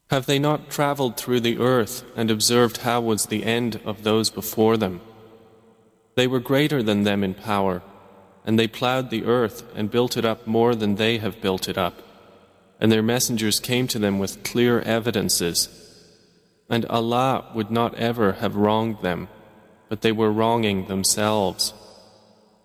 Have they not traveled through the earth and observed how was the end of those before them? They were greater than them in power, and they plowed the earth and built it up more than they have built it up, and their messengers came to them with clear evidences. And Allah would not ever have wronged them, but they were wronging themselves.